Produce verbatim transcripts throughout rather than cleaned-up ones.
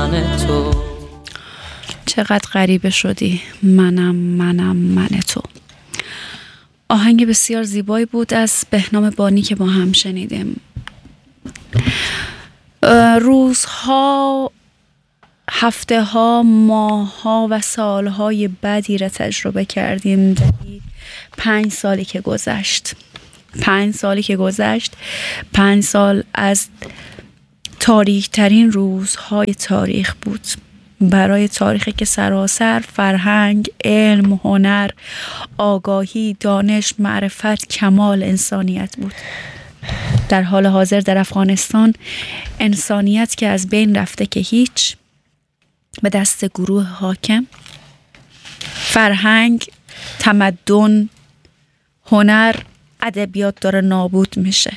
من تو. چقدر غریبه شدی، منم منم من تو. آهنگ بسیار زیبایی بود از بهنام بانی که با هم شنیدیم. روزها، هفته ها، ماه ها و سال های بدی را تجربه کردیم در پنج سالی که گذشت. پنج سالی که گذشت پنج سال از تاریک ترین روزهای تاریخ بود برای تاریخی که سراسر فرهنگ، علم، هنر، آگاهی، دانش، معرفت، کمال انسانیت بود. در حال حاضر در افغانستان انسانیت که از بین رفته که هیچ، به دست گروه حاکم. فرهنگ، تمدن، هنر، ادبیات داره نابود میشه.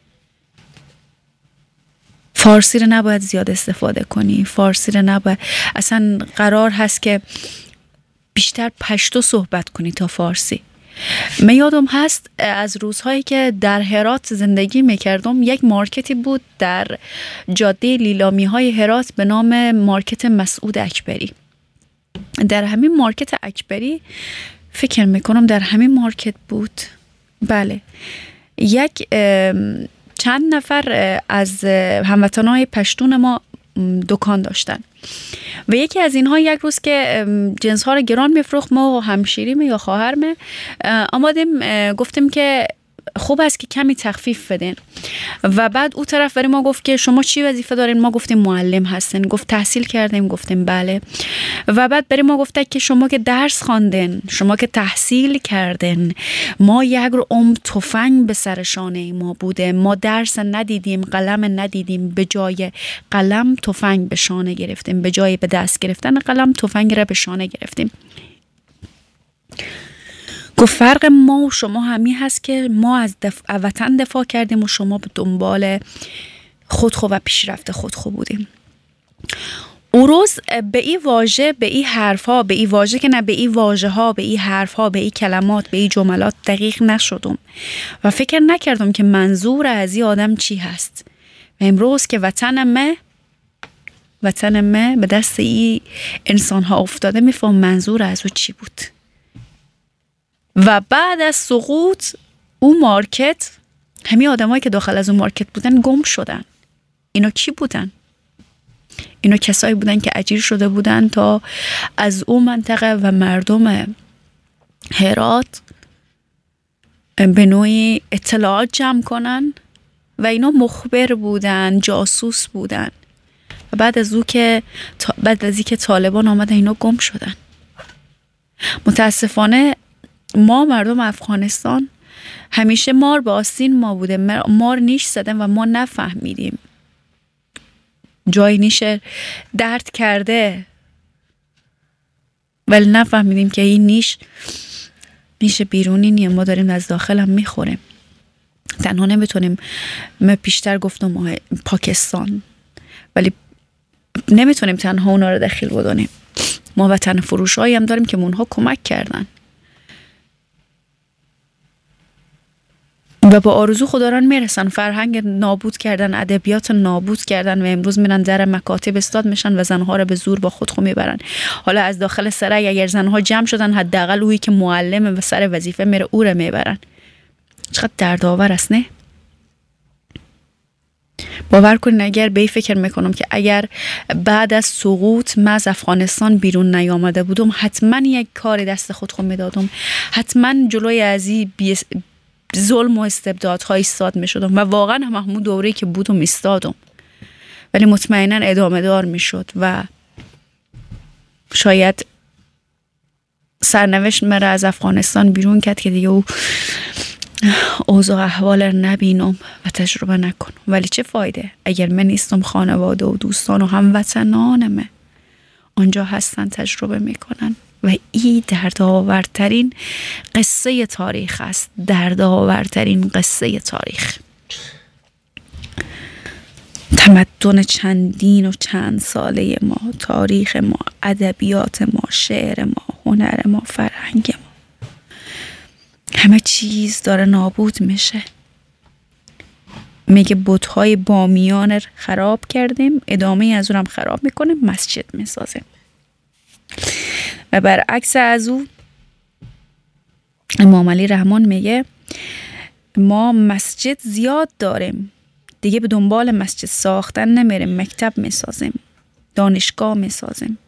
فارسی رو نباید زیاد استفاده کنی، فارسی رو نباید، اصلا قرار هست که بیشتر پشتو صحبت کنی تا فارسی. من یادم هست از روزهایی که در هرات زندگی میکردم، یک مارکتی بود در جاده لیلامی های هرات به نام مارکت مسعود اکبری. در همین مارکت اکبری، فکر میکنم در همین مارکت بود، بله، یک چند نفر از هموطنای پشتون ما دکان داشتن و یکی از اینها یک روز که جنس ها رو گران میفروخت، ما همشیریم یا خواهرم آمادیم گفتیم که خوب است که کمی تخفیف بدین و بعد او طرف برای ما گفت که شما چی وظیفه دارین؟ ما گفتیم معلم هستین. گفت تحصیل کردیم؟ گفتیم بله. و بعد برای ما گفت که شما که درس خواندین، شما که تحصیل کردین، ما یک عمر تفنگ به سر شانه ما بوده، ما درس ندیدیم، قلم ندیدیم، به جای قلم تفنگ به شانه گرفتیم، به جای به دست گرفتن قلم تفنگ را به شانه گرفتیم. گفت فرق ما و شما همین هست که ما از دفع وطن دفاع کردیم و شما به دنبال خودخو و پیشرفت خودخو بودیم. او روز به این واژه، به این حرفها، به این واژه که نه، به این واژه ها، به این حرفها، به این کلمات، به این جملات دقیق نشدم و فکر نکردم که منظور از این آدم چی هست. و امروز که وطن ما وطن ما به دست این انسان ها افتاده، میفهم منظور از او چی بود. و بعد از سقوط اون مارکت، همین آدمایی که داخل از اون مارکت بودن گم شدن. اینا کی بودن؟ اینا کسایی بودن که اجیر شده بودن تا از اون منطقه و مردم هرات به نوعی اطلاعات جمع کنن و اینا مخبر بودن، جاسوس بودن و بعد از او که بعد از اینکه طالبان آمدن اینا گم شدن. متاسفانه ما مردم افغانستان همیشه مار به آستین ما بوده، مار نیش زدن و ما نفهمیدیم. جای نیش درد کرده ولی نفهمیدیم که این نیش نیش بیرونی نیه، ما داریم از داخل هم میخوریم. تنها نمیتونیم، من پیشتر گفتم پاکستان، ولی نمیتونیم تنها اونا رو دخیل بدونیم. ما وطن فروش هایی هم داریم که اونها کمک کردن و با آرزو خوداران میرسن، فرهنگ نابود کردن، ادبیات نابود کردن و امروز میرن در مکاتب استاد میشن و زنها رو به زور با خود خو میبرن. حالا از داخل سرای اگر زنها جمع شدن، حداقل اویی که معلمه و سر وظیفه میره او رو میبرن. چقدر دردآور است نه؟ باور کنین اگر به این فکر میکنم که اگر بعد از سقوط من از افغانستان بیرون نیامده بودم، حتما یک کار دست خود خو میدادم، حتما جلوی ازی بیس ظلم و استبدادها ایستاد می شدم و واقعا هم همون دوره‌ای که بودم ایستادم، ولی مطمئنا ادامه دار می شد و شاید سرنوشت مرا از افغانستان بیرون کرد که دیگه او اوضاع احوال رو نبینم و تجربه نکنم. ولی چه فایده اگر من نیستم، خانواده و دوستان و هموطنانم آنجا هستن تجربه میکنن و این دردآورترین قصه تاریخ است، دردآورترین قصه تاریخ. تمدن چندین و چند ساله ما، تاریخ ما، ادبیات ما، شعر ما، هنر ما، فرهنگ ما، همه چیز داره نابود میشه. میگه بت‌های بامیان رو خراب کردیم، ادامه از اونم خراب میکنیم، مسجد میسازیم. و برعکس از او امام علی رحمان میگه ما مسجد زیاد داریم، دیگه به دنبال مسجد ساختن نمیریم، مکتب میسازیم، دانشگاه میسازیم.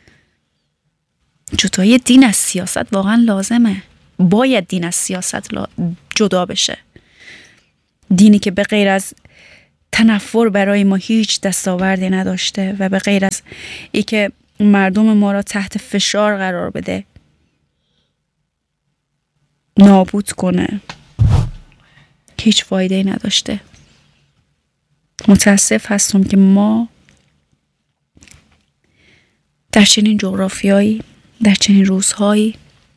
جدای دین از سیاست واقعا لازمه. باید دین از سیاست جدا بشه. دینی که به غیر از تنفر برای ما هیچ دستاوردی نداشته و به غیر از ای که مردم ما را تحت فشار قرار بده، نابود کنه، هیچ فایده نداشته. متاسف هستم که ما در چنین جغرافیایی، در چنین روزهایی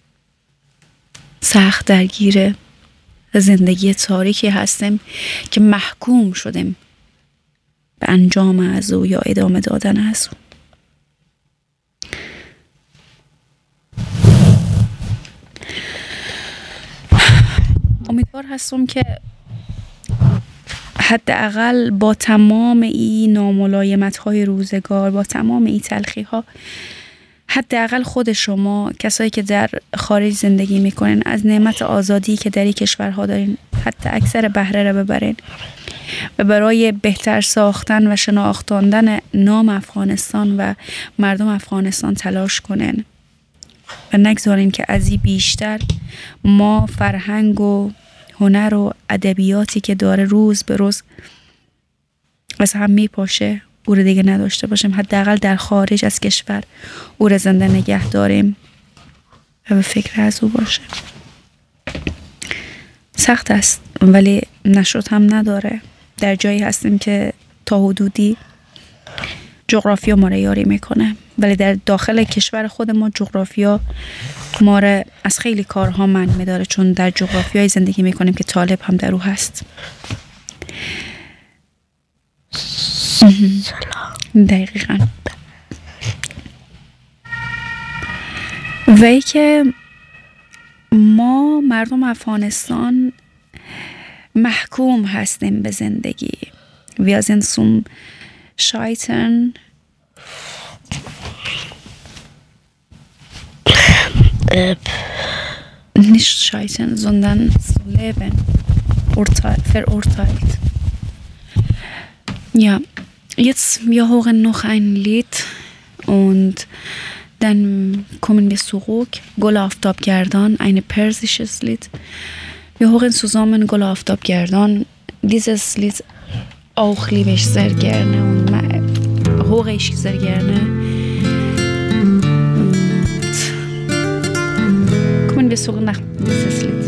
سخت درگیر زندگی تاریکی هستیم که محکوم شدیم به انجام از او یا ادامه دادن از او. امیدوار هستم که حداقل با تمام این ناملایمت های روزگار، با تمام این تلخی ها، حداقل خود شما کسایی که در خارج زندگی میکنین از نعمت آزادی که در این کشورها دارین حتی اکثر بهره را ببرین و برای بهتر ساختن و شناختاندن نام افغانستان و مردم افغانستان تلاش کنین و نگذارین که از این بیشتر ما فرهنگ و هنر و ادبیاتی که داره روز به روز از هم میپاشه او رو دیگه نداشته باشیم. حداقل در خارج از کشور او رو زنده نگه داریم و به فکر از او باشه. سخت است ولی نشد هم نداره. در جایی هستیم که تا حدودی جغرافیا ما رو یاری میکنه، ولی در داخل کشور خود ما جغرافیا ما رو از خیلی کارها منع میداره، چون در جغرافیای زندگی میکنیم که طالب هم در او هست. دقیقاً. و ای که ما مردم افغانستان محکوم هستیم به زندگی. Wir sind zum Scheitern nicht scheitern, sondern zu leben verurteilt. Ja, jetzt wir hören noch ein Lied und dann kommen wir zurück. Gul Aftabgerdan, ein persisches Lied. Wir hören zusammen Gul Aftabgerdan. Dieses Lied auch liebe ich sehr gerne und höre ich sehr gerne. Und kommen wir zurück nach dieses Lied.